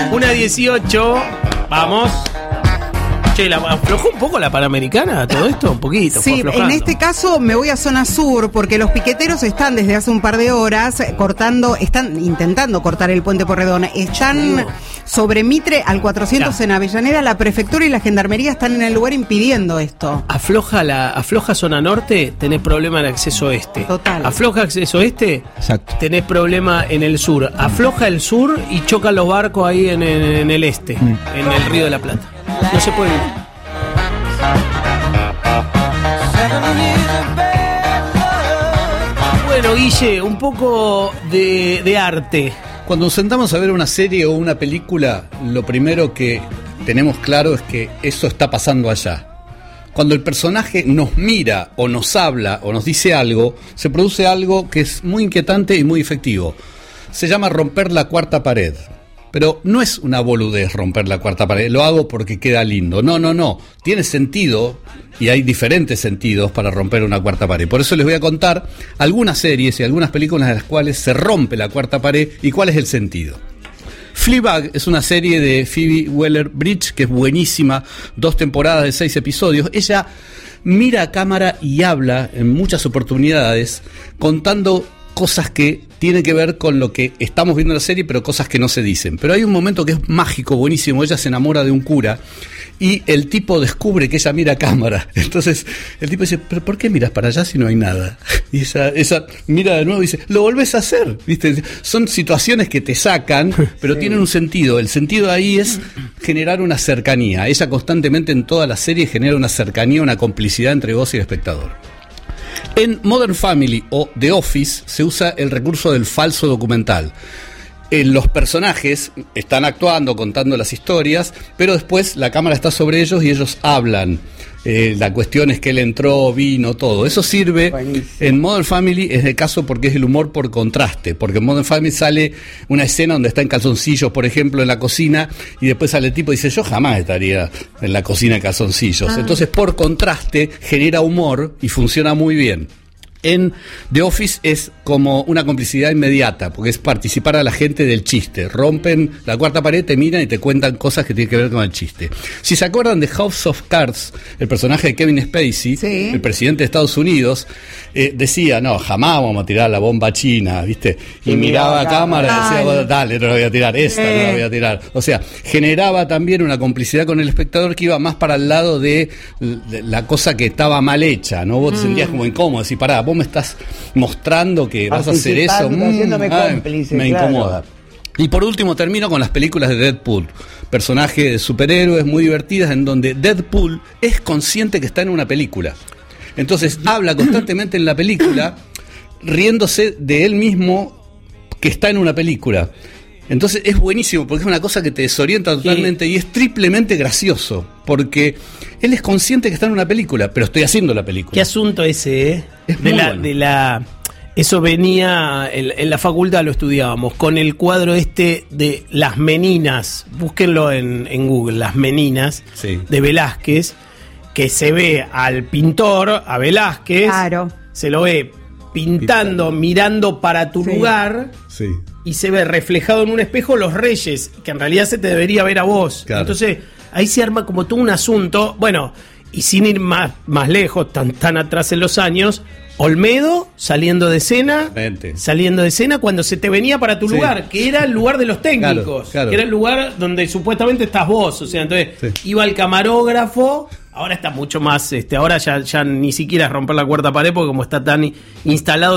1:18. Vamos. Che, ¿aflojó un poco la Panamericana todo esto? Un poquito. Sí, en este caso me voy a zona sur porque los piqueteros están desde hace un par de horas están intentando cortar el puente Porredón. Están sobre Mitre al 400 en Avellaneda. La prefectura y la gendarmería están en el lugar impidiendo esto. Afloja zona norte, tenés problema en acceso este. Total. Afloja acceso este, exacto, tenés problema en el sur. Afloja el sur y chocan los barcos ahí en el este, en el Río de la Plata. No se puede ir. Bueno, Guille, un poco de arte. Cuando nos sentamos a ver una serie o una película, lo primero que tenemos claro es que eso está pasando allá. Cuando el personaje nos mira o nos habla o nos dice algo, se produce algo que es muy inquietante y muy efectivo. Se llama romper la cuarta pared. Pero no es una boludez romper la cuarta pared, lo hago porque queda lindo. No. Tiene sentido y hay diferentes sentidos para romper una cuarta pared. Por eso les voy a contar algunas series y algunas películas en las cuales se rompe la cuarta pared y cuál es el sentido. Fleabag es una serie de Phoebe Waller-Bridge que es buenísima, 2 temporadas de 6 episodios. Ella mira a cámara y habla en muchas oportunidades contando cosas que tienen que ver con lo que estamos viendo en la serie, pero cosas que no se dicen. Pero hay un momento que es mágico, buenísimo. Ella se enamora de un cura y el tipo descubre que ella mira a cámara. Entonces el tipo dice, ¿pero por qué miras para allá si no hay nada? Y ella mira de nuevo y dice, lo volvés a hacer, ¿viste? Son situaciones que te sacan, pero tienen un sentido. El sentido ahí es generar una cercanía. Ella constantemente en toda la serie genera una cercanía, una complicidad entre vos y el espectador. En Modern Family o The Office se usa el recurso del falso documental. Los personajes están actuando, contando las historias, pero después la cámara está sobre ellos y ellos hablan. La cuestión es que él entró, vino, todo. Eso sirve. Buenísimo. En Modern Family es el caso porque es el humor por contraste. Porque en Modern Family sale una escena donde está en calzoncillos, por ejemplo, en la cocina, y después sale el tipo y dice, yo jamás estaría en la cocina en calzoncillos. Entonces, por contraste, genera humor y funciona muy bien. En The Office es como una complicidad inmediata, porque es participar a la gente del chiste. Rompen la cuarta pared, te miran y te cuentan cosas que tienen que ver con el chiste. Si se acuerdan de House of Cards, el personaje de Kevin Spacey, sí, el presidente de Estados Unidos, decía, no, jamás vamos a tirar la bomba china, ¿viste? Y miraba a cámara y decía, bueno, dale, no la voy a tirar, no la voy a tirar. O sea, generaba también una complicidad con el espectador que iba más para el lado de la cosa que estaba mal hecha, ¿no? Vos te sentías como incómodo, así, pará, vos me estás mostrando que vas a hacer eso, me incomoda. Y por último termino con las películas de Deadpool, personajes de superhéroes muy divertidas en donde Deadpool es consciente que está en una película. Entonces habla constantemente en la película, riéndose de él mismo que está en una película. Entonces es buenísimo porque es una cosa que te desorienta totalmente y es triplemente gracioso porque él es consciente que está en una película, pero estoy haciendo la película. ¿Qué asunto ese, Es muy bueno. Eso venía en la facultad, lo estudiábamos con el cuadro de Las Meninas, búsquenlo en Google, Las Meninas, sí, de Velázquez, que se ve al pintor, a Velázquez, claro, se lo ve pintando, mirando para tu lugar, sí, y se ve reflejado en un espejo los reyes, que en realidad se te debería ver a vos. Claro. Entonces ahí se arma como todo un asunto, bueno, y sin ir más lejos, tan atrás en los años, Olmedo saliendo de escena cuando se te venía para tu lugar, que era el lugar de los técnicos, claro. Que era el lugar donde supuestamente estás vos, o sea, entonces iba el camarógrafo. Ahora está mucho más, ahora ya ni siquiera es romper la cuarta pared porque como está tan instalado